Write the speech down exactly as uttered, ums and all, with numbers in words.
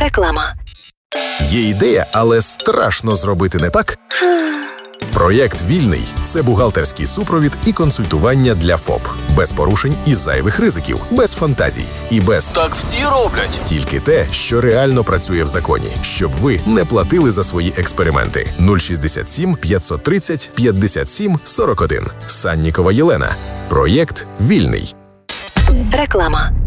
Реклама. Є ідея, але страшно зробити не так? Проєкт «Вільний» – це бухгалтерський супровід і консультування для ФОП. Без порушень і зайвих ризиків, без фантазій і без Так всі роблять. тільки те, що реально працює в законі, щоб ви не платили за свої експерименти. нуль шістдесят сім п'ятсот тридцять п'ятдесят сім сорок один. Саннікова Єлена. Проєкт «Вільний». Реклама.